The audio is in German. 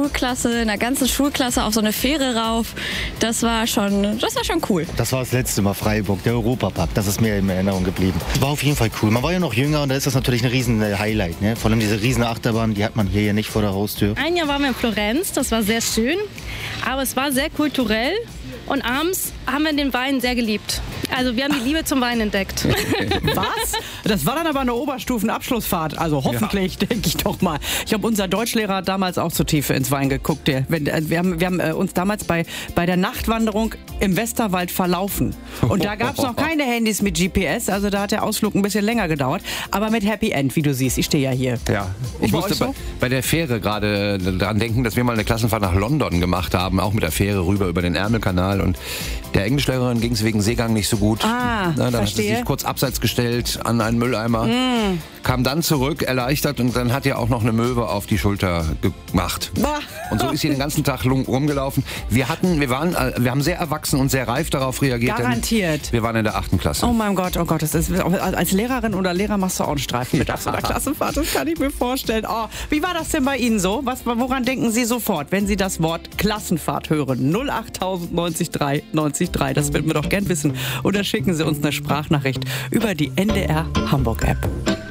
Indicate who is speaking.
Speaker 1: Schulklasse, einer ganzen Schulklasse auf so eine Fähre rauf. Das war schon cool.
Speaker 2: Das war das letzte Mal Freiburg, der Europapark. Das ist mir in Erinnerung geblieben. War auf jeden Fall cool. Man war ja noch jünger und da ist das natürlich ein riesen Highlight. Ne? Vor allem diese riesen Achterbahn, die hat man hier ja nicht vor der Haustür.
Speaker 3: Ein Jahr waren wir in Florenz, das war sehr schön, aber es war sehr kulturell und abends haben wir den Wein sehr geliebt. Also wir haben die Liebe zum Wein entdeckt.
Speaker 4: Was? Das war dann aber eine Oberstufenabschlussfahrt. Also hoffentlich, denke ich doch mal. Ich glaube, unser Deutschlehrer hat damals auch zu tief ins Wein geguckt. Wir haben uns damals bei der Nachtwanderung im Westerwald verlaufen. Und da gab es noch keine Handys mit GPS. Also da hat der Ausflug ein bisschen länger gedauert. Aber mit Happy End, wie du siehst. Ich stehe ja hier.
Speaker 5: Ja, ich musste bei der Fähre gerade daran denken, dass wir mal eine Klassenfahrt nach London gemacht haben. Auch mit der Fähre rüber über den Ärmelkanal. Und der Englischlehrerin ging es wegen Seegang nicht so gut.
Speaker 4: Ah,
Speaker 5: dann
Speaker 4: verstehe.
Speaker 5: hat sie sich kurz abseits gestellt an einen Mülleimer, kam dann zurück, erleichtert, und dann hat ihr auch noch eine Möwe auf die Schulter gemacht. Und so ist sie den ganzen Tag rumgelaufen. Wir haben sehr erwachsen und sehr reif darauf reagiert.
Speaker 4: Garantiert.
Speaker 5: Wir waren in der 8. Klasse.
Speaker 4: Oh mein Gott, das ist, als Lehrerin oder Lehrer machst du auch einen Streifen mit auf so einer Klassenfahrt. Das kann ich mir vorstellen. Oh, wie war das denn bei Ihnen so? Woran denken Sie sofort, wenn Sie das Wort Klassenfahrt hören? 08000 90 3 90 3. Das würden wir doch gern wissen. Oder schicken Sie uns eine Sprachnachricht über die NDR Hamburg App.